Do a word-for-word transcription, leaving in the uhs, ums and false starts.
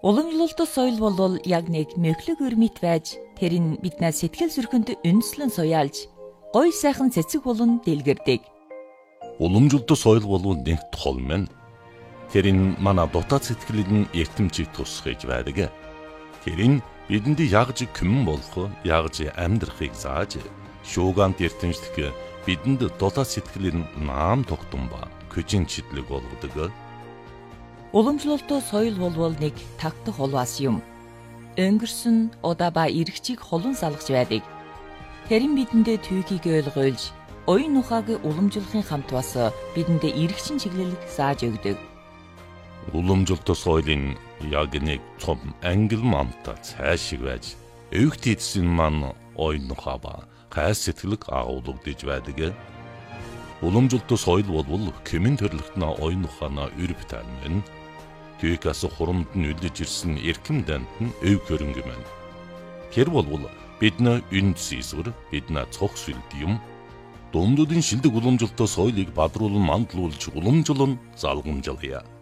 Уламжлалт соёл бол яг нэг мөглөг өрмит байж тэр нь биднээс сэтгэл зүрхэнд үндэслэн суяалж гоё сайхан цэцэг болон дэлгэрдэг. Уламжлалт соёл бол нэг тол мэн. Тэр нь манай дотоод сэтгэлийн эртэмжийг тусгаж байдаг. Тэр нь бидэнд ягж күмэн болох, ягж амьдрахыг зааж, шуугант эртэмжлэх бидэнд дотоод сэтгэлийн наам тогтун ба көжин чидлэг болгодог. Уламжлалт соёл бол нэг тагтах холвас юм. Өнгөрсөн удаа ба эргчийг холон салгаж байдаг. Тэр нь бидэндээ түүхийг ойлгуулж, оюун ухааг уламжлахын хамт бас бидэндээ эргчин чиглэлийг зааж өгдөг. Уламжлалт соёлын яг нэг том ангил мамта цаашиг байж, өвгт эдсэн маань оюун ухаа ба хайр сэтгэлэг агуулгадж байдаг. Уламжлалт соёл бол кэмэн төрлөختнө оюун ухаана өрөв тань. Түүхээс хурамд нь үлдэж ирсэн эрхэм дант нь өв хөрөнгө мэн. Тэр бол бидний үнд сийсвэр, бидний цог сүлд юм. Дундуудын шилдэг уламжлалт соёлыг бадруулан мандуулж уламжлан залгамжлая.